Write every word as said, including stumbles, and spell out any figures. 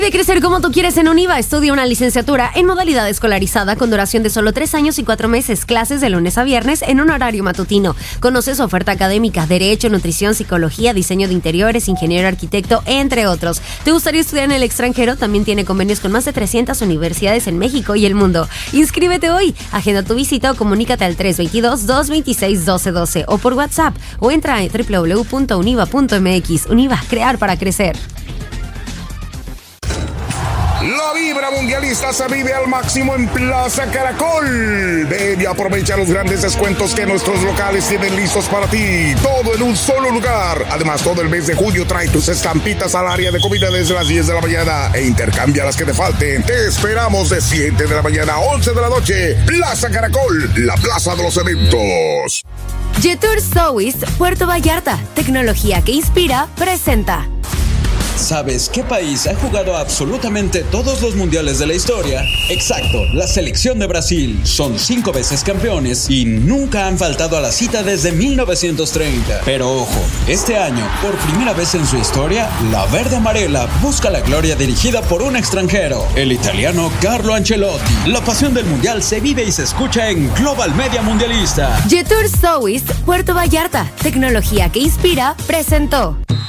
De crecer como tú quieres en Univa, estudia una licenciatura en modalidad escolarizada con duración de solo tres años y cuatro meses, clases de lunes a viernes en un horario matutino. Conoce su oferta académica, derecho, nutrición, psicología, diseño de interiores, ingeniero, arquitecto, entre otros. ¿Te gustaría estudiar en el extranjero? También tiene convenios con más de trescientas universidades en México y el mundo. Inscríbete hoy, agenda tu visita o comunícate al tres dos dos, dos dos seis, uno dos uno dos o por WhatsApp o entra a doble u doble u doble u punto univa punto m x. Univa, crear para crecer. La vibra mundialista se vive al máximo en Plaza Caracol. Ven y aprovecha los grandes descuentos que nuestros locales tienen listos para ti. Todo en un solo lugar. Además, todo el mes de julio trae tus estampitas al área de comida desde las diez de la mañana e intercambia las que te falten. Te esperamos de siete de la mañana a once de la noche. Plaza Caracol, la plaza de los eventos. Jetour Southwest Puerto Vallarta, tecnología que inspira, presenta. ¿Sabes qué país ha jugado absolutamente todos los mundiales de la historia? Exacto, la selección de Brasil. Son cinco veces campeones y nunca han faltado a la cita desde mil novecientos treinta. Pero ojo, este año, por primera vez en su historia, la verde amarela busca la gloria dirigida por un extranjero, el italiano Carlo Ancelotti. La pasión del mundial se vive y se escucha en Global Media Mundialista. Jetour Southwest Puerto Vallarta, tecnología que inspira, presentó.